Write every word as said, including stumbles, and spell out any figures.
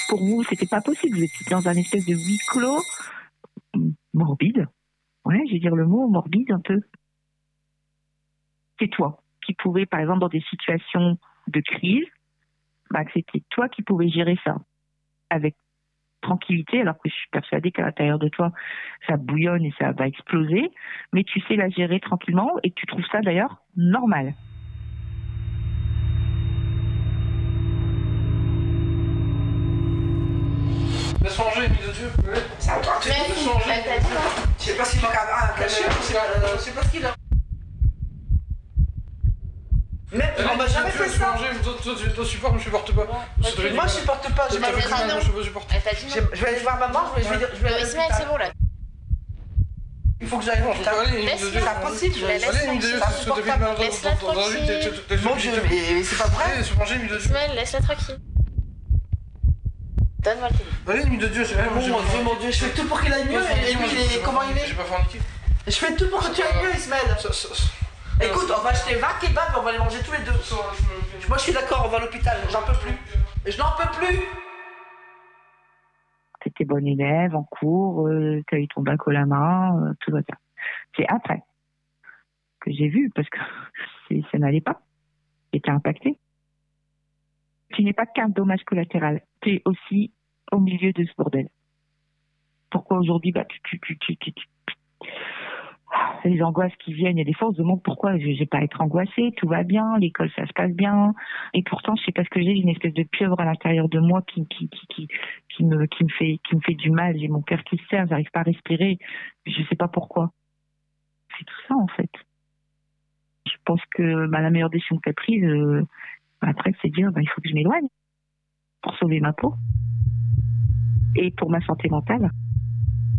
pour vous, c'était pas possible. Vous étiez dans un espèce de huis clos morbide. Ouais, je vais dire le mot morbide un peu. C'est toi qui pouvais, par exemple, dans des situations de crise, bah, c'était toi qui pouvais gérer ça avec tranquillité, alors que je suis persuadée qu'à l'intérieur de toi, ça bouillonne et ça va exploser, mais tu sais la gérer tranquillement et tu trouves ça d'ailleurs normal. Laisse manger, mis de Dieu. Ouais. Ça va pas, tu laisse manger. Je sais pas s'il manque à cacher, je sais pas ce qu'il a. Mais on m'a jamais fait ça. Toi, toi, tu toi, supportes, je supporte pas. Moi, je supporte pas, je m'en Je vais aller voir maman, je vais je vais Ismaël, c'est bon là. Il faut que j'aille voir. C'est pas possible, je vais laisse-la. Laisse-la tranquille. Mon Dieu, mais c'est pas vrai. Ismaël, laisse-la tranquille. Donne-moi le téléphone. Allez, nuit de Dieu, c'est Mon Dieu, mon Dieu, je fais tout pour qu'il aille mieux. Et lui, il est comment il est? J'ai pas forniqué. Je fais tout pour que tu ailles mieux, Ismaël. Écoute, on va acheter vingt kebabs et on va les manger tous les deux. Moi, je suis d'accord, on va à l'hôpital, j'en peux plus. Et je n'en peux plus. T'étais bonne élève en cours, euh, t'as eu ton bac à la main, euh, tout va bien. C'est après que j'ai vu, parce que ça n'allait pas. J'étais impactée. Tu n'es pas qu'un dommage collatéral, tu es aussi au milieu de ce bordel. Pourquoi aujourd'hui, bah, tu, tu, tu, tu, tu, tu... les angoisses qui viennent, et des fois on se demande pourquoi je n'ai pas à être angoissée, tout va bien, l'école ça se passe bien, et pourtant je sais pas ce que j'ai, une espèce de pieuvre à l'intérieur de moi qui, qui, qui, qui, qui, me, qui, me fait, qui me fait du mal, j'ai mon cœur qui se serre, j'arrive pas à respirer, je sais pas pourquoi. C'est tout ça en fait. Je pense que bah, la meilleure décision que tu as prise, euh, après c'est de dire bah, il faut que je m'éloigne pour sauver ma peau et pour ma santé mentale.